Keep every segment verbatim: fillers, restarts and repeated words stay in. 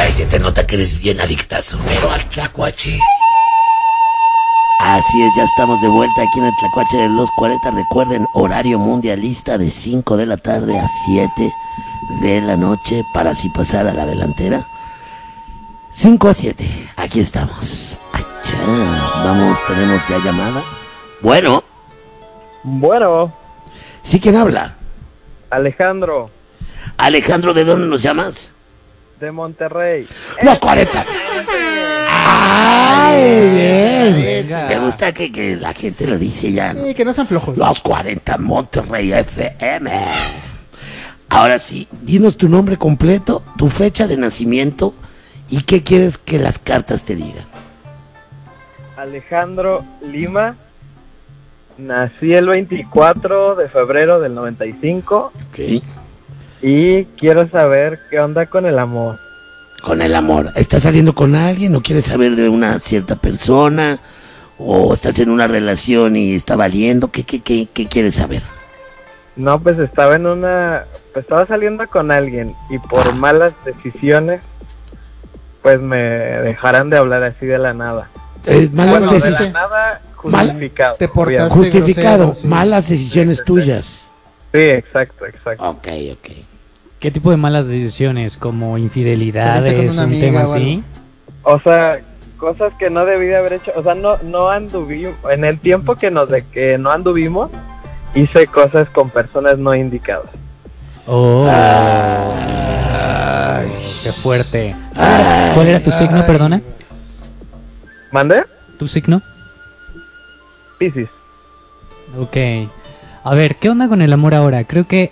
Ay, se te nota que eres bien adictazo, pero al tlacuache. Así es, ya estamos de vuelta aquí en el Tlacuache de los cuarenta. Recuerden, horario mundialista de cinco de la tarde a siete de la noche para así pasar a la delantera. cinco a siete, aquí estamos. Allá, vamos, tenemos ya llamada. Bueno. Bueno. ¿Sí, quién habla? Alejandro. Alejandro, ¿de dónde nos llamas? De Monterrey. Los cuarenta. ¡Ay, bien! Me gusta que, que la gente lo dice ya, ¿no? Sí, que no sean flojos. Los cuarenta Monterrey F M. Ahora sí, dinos tu nombre completo, tu fecha de nacimiento y qué quieres que las cartas te digan. Alejandro Lima. Nací el veinticuatro de febrero del noventa y cinco. Ok. Y quiero saber qué onda con el amor. Con el amor. ¿Estás saliendo con alguien o quieres saber de una cierta persona? ¿O estás en una relación y está valiendo? ¿Qué, qué, qué, qué quieres saber? No, pues estaba en una... Pues estaba saliendo con alguien y por ah. malas decisiones, pues me dejarán de hablar así de la nada. Eh, malas bueno, decisiones. De la nada, justificado. Te portaste justificado, grosero, sí. Malas decisiones tuyas. Sí, exacto, exacto. Ok, ok. ¿Qué tipo de malas decisiones? ¿Como infidelidades, un tema así? O sea, cosas que no debí de haber hecho. O sea, no no anduvimos. En el tiempo que nos de que no anduvimos, hice cosas con personas no indicadas. Oh, ay, qué fuerte. Ay, ¿Cuál era tu signo, ay, perdona? ¿Mande? ¿Tu signo? Piscis. Ok. A ver, ¿qué onda con el amor ahora? Creo que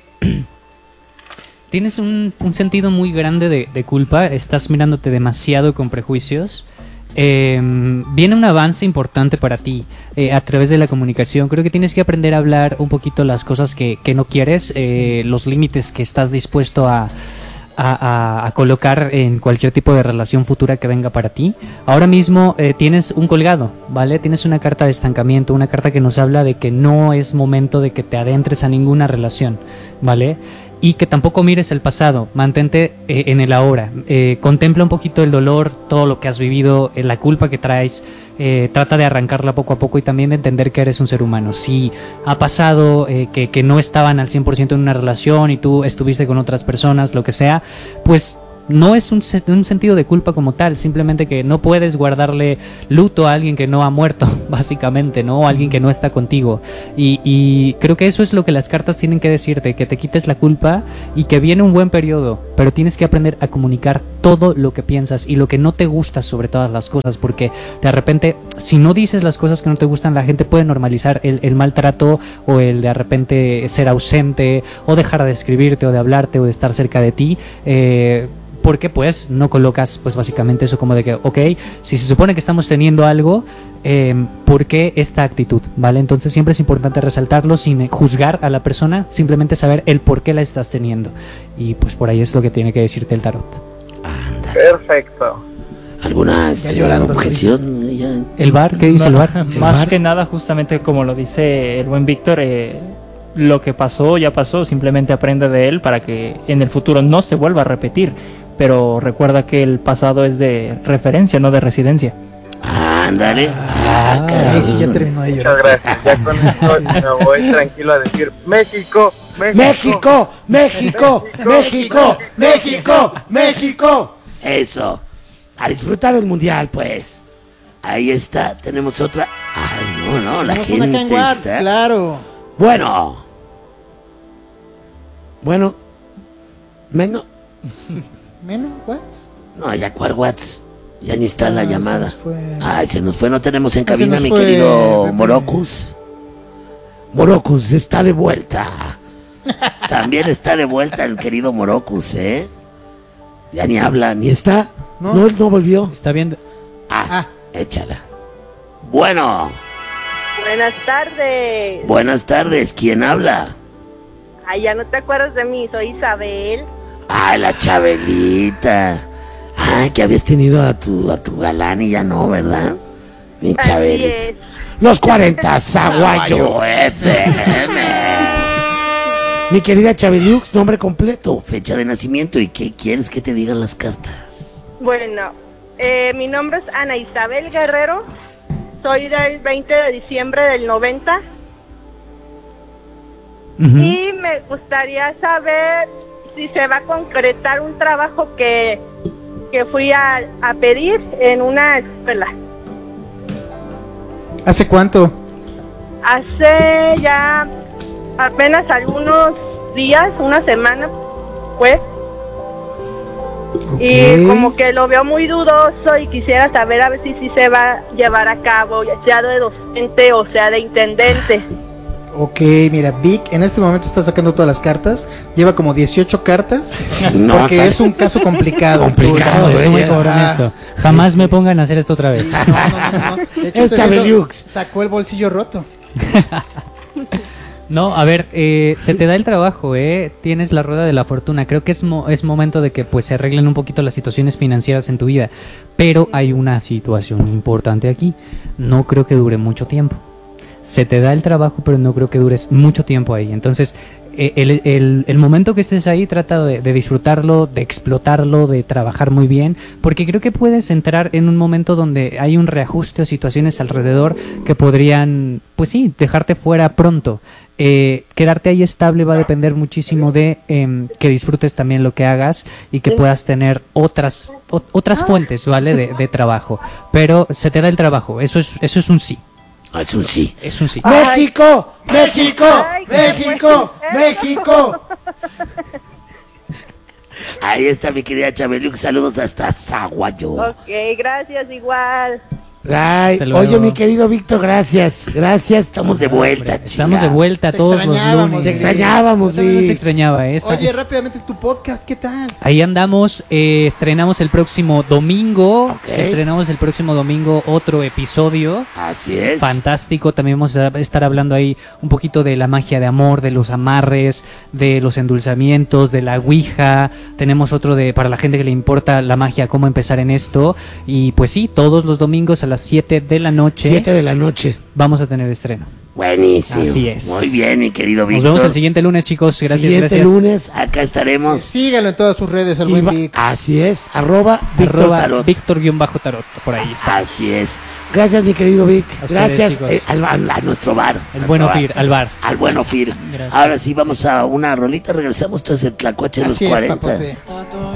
tienes un, un sentido muy grande de, de culpa. Estás mirándote demasiado con prejuicios. Eh, viene un avance importante para ti eh, a través de la comunicación. Creo que tienes que aprender a hablar un poquito las cosas que, que no quieres, eh, los límites que estás dispuesto a, a, a, a colocar en cualquier tipo de relación futura que venga para ti. Ahora mismo eh, tienes un colgado, ¿vale? Tienes una carta de estancamiento, una carta que nos habla de que no es momento de que te adentres a ninguna relación, ¿vale? Y que tampoco mires el pasado, mantente eh, en el ahora, eh, contempla un poquito el dolor, todo lo que has vivido, eh, la culpa que traes, eh, trata de arrancarla poco a poco y también de entender que eres un ser humano. Si ha pasado eh, que, que no estaban al cien por ciento en una relación y tú estuviste con otras personas, lo que sea, pues no es un, un sentido de culpa como tal, simplemente que no puedes guardarle luto a alguien que no ha muerto, básicamente, ¿no? O a alguien que no está contigo. Y, y creo que eso es lo que las cartas tienen que decirte, que te quites la culpa y que viene un buen periodo, pero tienes que aprender a comunicar todo lo que piensas y lo que no te gusta sobre todas las cosas, porque de repente, si no dices las cosas que no te gustan, la gente puede normalizar el, el maltrato o el de repente ser ausente o dejar de escribirte o de hablarte o de estar cerca de ti, eh... porque pues no colocas pues básicamente eso como de que, ok, si se supone que estamos teniendo algo, eh, ¿por qué esta actitud? ¿Vale? Entonces siempre es importante resaltarlo sin juzgar a la persona, simplemente saber el por qué la estás teniendo. Y pues por ahí es lo que tiene que decirte el tarot. Anda. Perfecto. ¿Alguna este, llorando, objeción? Ya. ¿El bar? ¿Qué dice el bar? ¿El Más bar? que nada, justamente como lo dice el buen Víctor, eh, lo que pasó ya pasó, simplemente aprende de él para que en el futuro no se vuelva a repetir. Pero recuerda que el pasado es de referencia, no de residencia. Ándale. Ah, ah, sí, ya terminó de llorar. Muchas gracias. Ya con esto me voy tranquilo a decir México, México, México, México, México, México. Eso. A disfrutar el mundial, pues. Ahí está. Tenemos otra. Ay, no, no, la Tenemos gente una acá en WhatsApp, está... claro. Bueno. Bueno. Menos. ¿Menos? ¿What? No, ya cuál Whats. Ya ni está ah, la llamada. Se Ay, se nos fue, no tenemos en ah, cabina mi fue, querido Pepe. Morocus. Morocus está de vuelta. También está de vuelta el querido Morocus, ¿eh? Ya ni habla, ni está. No, no, no volvió. Está viendo. Ah, ah, échala. Bueno. Buenas tardes. Buenas tardes, ¿quién habla? Ay, ya no te acuerdas de mí, soy Isabel. Ay, la Chabelita. Ay, que habías tenido a tu a tu galán y ya no, ¿verdad? Mi Chabelita. Los cuarenta Zaguayo F M. Mi querida Chabelux, nombre completo, fecha de nacimiento y qué quieres que te digan las cartas. Bueno, eh, mi nombre es Ana Isabel Guerrero. Soy del veinte de diciembre del noventa. Ujú. Y me gustaría saber si se va a concretar un trabajo que, que fui a, a pedir en una escuela. ¿Hace cuánto? Hace ya apenas algunos días, una semana, pues. Ok. Y como que lo veo muy dudoso y quisiera saber a ver si sí se va a llevar a cabo, ya sea de docente o sea de intendente. Ok, mira, Vic en este momento está sacando todas las cartas. Lleva como dieciocho cartas. no, porque sale- es un caso complicado. Complicado, Tú, eh. Estoy muy ya. cabrón Ah, esto. Jamás me pongan a hacer esto otra vez. sí, no, no, no, no. De hecho, Es estoy viendo- Chabeliux. Sacó el bolsillo roto. No, a ver, eh, se te da el trabajo, ¿eh? Tienes la rueda de la fortuna. Creo que es, mo- es momento de que pues se arreglen un poquito las situaciones financieras en tu vida. Pero hay una situación importante aquí. No creo que dure mucho tiempo. Se te da el trabajo, pero no creo que dures mucho tiempo ahí. Entonces, eh, el, el- el momento que estés ahí, trata de, de disfrutarlo, de explotarlo, de trabajar muy bien, porque creo que puedes entrar en un momento donde hay un reajuste o situaciones alrededor que podrían, pues sí, dejarte fuera pronto. Eh, quedarte ahí estable va a depender muchísimo de em, que disfrutes también lo que hagas y que puedas tener otras o- otras fuentes, ¿vale? De, de trabajo. Pero se te da el trabajo, eso es, eso es un sí. Ah, es un sí. Es un sí. ¡México! ¡México! Ay, qué ¡México! bueno. ¡México! Ahí está mi querida Chabeliux. Saludos hasta Zaguayo. Ok, gracias, igual. Ay, Hasta luego. oye, mi querido Víctor, gracias. Gracias, estamos de vuelta. Hombre, estamos de chingada. vuelta Te todos los extrañábamos, lunes. Te extrañábamos, También nos Vic. extrañaba, ¿eh? Esta- Oye, es- rápidamente tu podcast, ¿qué tal? Ahí andamos, eh, estrenamos el próximo domingo. Ok. Estrenamos el próximo domingo otro episodio. Así es. Fantástico, también vamos a estar hablando ahí un poquito de la magia de amor, de los amarres, de los endulzamientos, de la ouija. Tenemos otro de para la gente que le importa la magia, cómo empezar en esto. Y pues sí, todos los domingos a las siete de la noche Siete de la noche. vamos a tener estreno. Buenísimo. Así es. Muy bien, mi querido Nos Víctor. vemos el siguiente lunes, chicos. Gracias, Siguiente gracias. lunes, acá estaremos. Síganlo en todas sus redes, al Y buen va- Vic. así es, arroba Víctor Arroba Tarot. Víctor-Tarot, por ahí está. Así es. Gracias, mi querido Vic. A ustedes, Gracias chicos. eh, al, al- a nuestro bar. El Nuestro buen bar. Ofir, al bar. Al buen Ofir. Gracias. Ahora sí, vamos a una rolita. Regresamos. Esto es el Tlacuache de los Así es, cuarenta. papote.